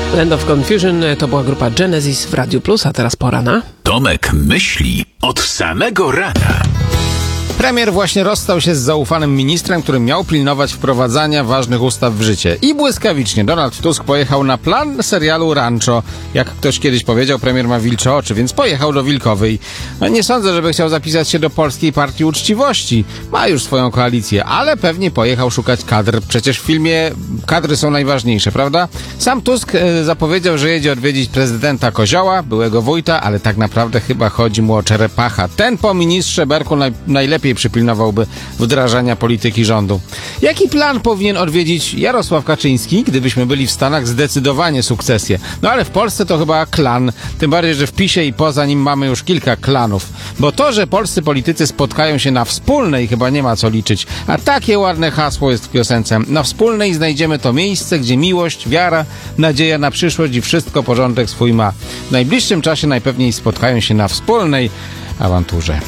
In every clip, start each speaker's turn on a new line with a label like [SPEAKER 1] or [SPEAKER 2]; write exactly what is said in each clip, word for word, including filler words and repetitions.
[SPEAKER 1] Land of Confusion to była grupa Genesis w Radiu Plus, a teraz pora na...
[SPEAKER 2] Tomek myśli od samego rana.
[SPEAKER 3] Premier właśnie rozstał się z zaufanym ministrem, który miał pilnować wprowadzania ważnych ustaw w życie. I błyskawicznie Donald Tusk pojechał na plan serialu Rancho. Jak ktoś kiedyś powiedział, premier ma wilcze oczy, więc pojechał do Wilkowej. No nie sądzę, żeby chciał zapisać się do Polskiej Partii Uczciwości. Ma już swoją koalicję, ale pewnie pojechał szukać kadr. Przecież w filmie kadry są najważniejsze, prawda? Sam Tusk e, zapowiedział, że jedzie odwiedzić prezydenta Kozioła, byłego wójta, ale tak naprawdę chyba chodzi mu o Czerepacha. Ten po ministrze Berku naj, najlepiej przypilnowałby wdrażania polityki rządu. Jaki plan powinien odwiedzić Jarosław Kaczyński, gdybyśmy byli w Stanach? Zdecydowanie sukcesję. No ale w Polsce to chyba klan. Tym bardziej, że w PiSie i poza nim mamy już kilka klanów. Bo to, że polscy politycy spotkają się na wspólnej, chyba nie ma co liczyć. A takie ładne hasło jest w piosence. Na wspólnej znajdziemy to miejsce, gdzie miłość, wiara, nadzieja na przyszłość i wszystko porządek swój ma. W najbliższym czasie najpewniej spotkają się na wspólnej awanturze.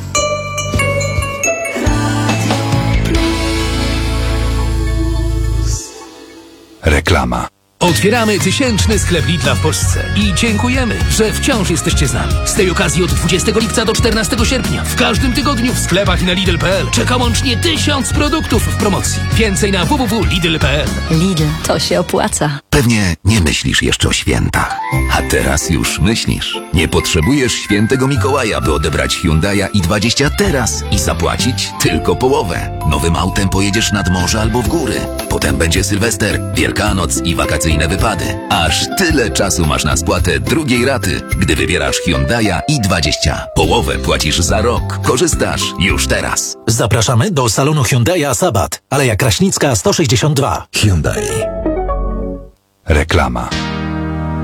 [SPEAKER 2] Reklama.
[SPEAKER 4] Otwieramy tysięczny sklep Lidla w Polsce i dziękujemy, że wciąż jesteście z nami. Z tej okazji od dwudziestego lipca do czternastego sierpnia w każdym tygodniu w sklepach i na Lidl kropka p l czeka łącznie tysiąc produktów w promocji. Więcej na w w w kropka lidl kropka p l.
[SPEAKER 5] Lidl, to się opłaca.
[SPEAKER 6] Pewnie nie myślisz jeszcze o świętach. A teraz już myślisz. Nie potrzebujesz świętego Mikołaja, by odebrać Hyundai'a i dwadzieścia teraz i zapłacić tylko połowę. Nowym autem pojedziesz nad morze albo w góry. Potem będzie Sylwester, Wielkanoc i wakacyjne wypady. Aż tyle czasu masz na spłatę drugiej raty, gdy wybierasz Hyundai'a i dwadzieścia. Połowę płacisz za rok. Korzystasz już teraz.
[SPEAKER 7] Zapraszamy do salonu Hyundai'a Sabat, Aleja Kraśnicka sto sześćdziesiąt dwa.
[SPEAKER 2] Hyundai. Reklama.